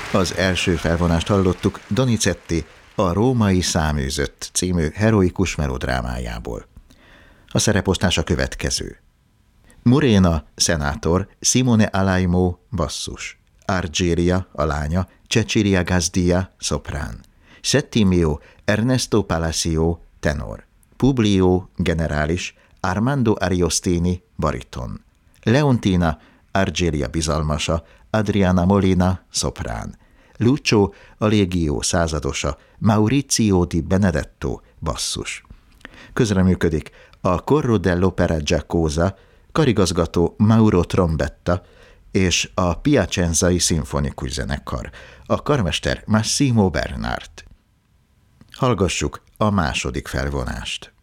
Az első felvonást hallottuk Donizetti a Római száműzött című heroikus melodrámájából. A szereposztás a következő. Morena, szenátor, Simone Alaimo, basszus, Argeria, a lánya, Cecilia Gazdia, szoprán, Settimio, Ernesto Palacio, tenor, Publio, generális, Armando Ariostini, bariton, Leontina, Argeria bizalmasa, Adriana Molina, szoprán, Lucio, a légió századosa, Maurizio di Benedetto, basszus. Közreműködik a Corro dell'Opera Giacosa, karigazgató Mauro Trombetta és a Piacenzai szimfonikus zenekar, a karmester Massimo Bernard. Hallgassuk a második felvonást.